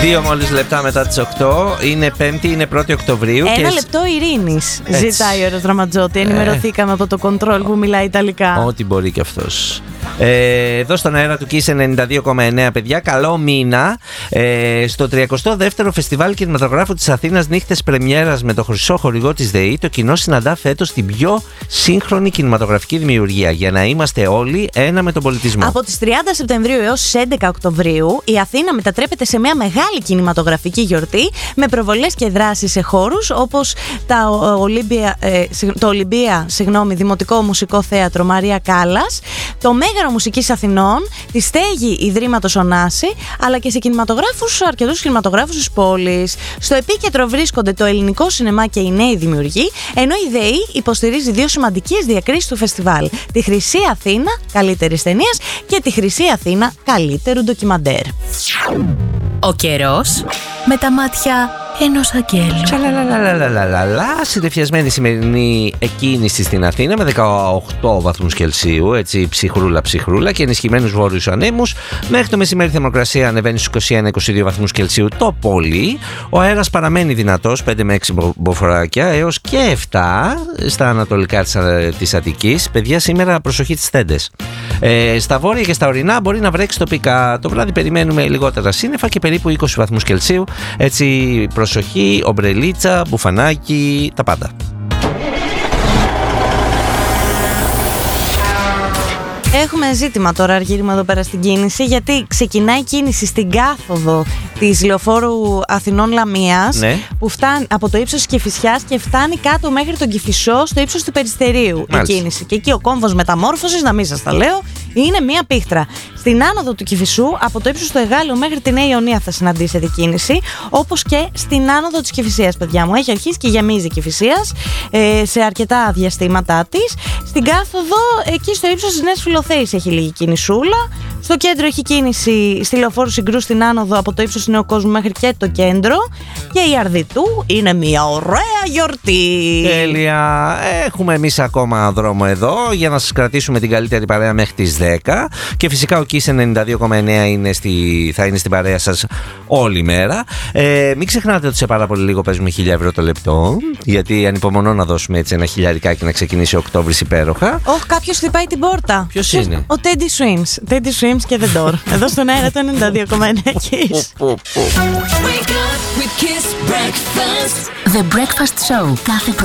2 μόλις λεπτά μετά τις 8. Είναι Πέμπτη, είναι 1η Οκτωβρίου. Ένα λεπτό ειρήνης ζητάει ο Έρος Δραματζότη. Ενημερωθήκαμε από το κοντρόλ που μιλάει Ιταλικά. Ό,τι μπορεί και αυτός. Εδώ στον αέρα του Kiss 92,9, παιδιά. Καλό μήνα. Στο 32ο Φεστιβάλ Κινηματογράφου της Αθήνας, νύχτες πρεμιέρας με το χρυσό χορηγό της ΔΕΗ, το κοινό συναντά φέτος την πιο σύγχρονη κινηματογραφική δημιουργία, για να είμαστε όλοι ένα με τον πολιτισμό. Από τις 30 Σεπτεμβρίου έως 11 Οκτωβρίου, η Αθήνα μετατρέπεται σε μια μεγάλη κινηματογραφική γιορτή με προβολές και δράσεις σε χώρους όπως το Ολυμπία Δημοτικό Μουσικό Θέατρο Μαρία Κάλλας, το Μέγαρο Μουσικής Αθηνών, τη στέγη Ιδρύματος Ωνάση, αλλά και σε αρκετούς κινηματογράφους της πόλης. Στο επίκεντρο βρίσκονται το ελληνικό σινεμά και οι νέοι δημιουργοί, ενώ η ΔΕΗ υποστηρίζει 2 σημαντικές διακρίσεις του φεστιβάλ: τη Χρυσή Αθήνα καλύτερης ταινίας και τη Χρυσή Αθήνα καλύτερου ντοκιμαντέρ. Ο καιρός με τα μάτια ενός αγγέλου. Τσαλαλαλαλαλαλαλα. Συντεφιασμένη σημερινή εκκίνηση στην Αθήνα με 18 βαθμούς Κελσίου, έτσι ψυχρούλα και ενισχυμένους βόρειους ανέμους. Μέχρι το μεσημέρι η θερμοκρασία ανεβαίνει στους 21-22 βαθμούς Κελσίου το πολύ. Ο αέρας παραμένει δυνατός, 5 με 6 μποφοράκια έως και 7 στα ανατολικά της Αττικής. Παιδιά, σήμερα προσοχή στις τέντες. Στα βόρεια και στα ορεινά μπορεί να βρέξει τοπικά. Το βράδυ περιμένουμε λιγότερα σύννεφα και περίπου 20 βαθμούς Κελσίου. Έτσι, προσοχή, ομπρελίτσα, μπουφανάκι, τα πάντα. Έχουμε ζήτημα τώρα, Αργύρι μου, εδώ πέρα στην κίνηση, γιατί ξεκινάει η κίνηση στην κάθοδο της λεωφόρου Αθηνών Λαμίας, ναι, που φτάνει από το ύψος της Κηφισιάς και φτάνει κάτω μέχρι τον Κηφισό, στο ύψος του Περιστερίου. Μάλιστα. Η κίνηση. Και εκεί ο κόμβος μεταμόρφωσης, να μην σας τα λέω, είναι μία πίχτρα. Στην άνοδο του Κηφισού, από το ύψος του Εγάλεου μέχρι τη Νέα Ιωνία θα συναντήσετε κίνηση, όπως και στην άνοδο της Κηφισίας, παιδιά μου. Έχει αρχίσει και γεμίζει η Κηφισίας σε αρκετά διαστήματά της. Στην κάθοδο, εκεί στο ύψος της Νέας Φιλοθέης έχει λίγη κινησούλα. Στο κέντρο έχει κίνηση στη λεωφόρου Συγκρού στην άνοδο από το ύψος του Νέου Κόσμου μέχρι και το κέντρο. Και η Αρδιτού είναι μια ωραία γιορτή. Τέλεια. Έχουμε εμείς ακόμα δρόμο εδώ για να σας κρατήσουμε την καλύτερη παρέα μέχρι τις 10. Και φυσικά ο Kiss 92,9 θα είναι στην παρέα σας όλη μέρα. Μην ξεχνάτε ότι σε πάρα πολύ λίγο παίζουμε 1.000 ευρώ το λεπτό. Γιατί ανυπομονώ να δώσουμε έτσι ένα χιλιαρικάκι να ξεκινήσει ο Οκτώβρης υπέροχα. Κάποιος χτυπάει την πόρτα. Ποιος είναι? Ο Teddy Swims. Teddy Swims και The Door. Εδώ στον αέρα το 92,9 Kiss. The Breakfast Show. Κάθε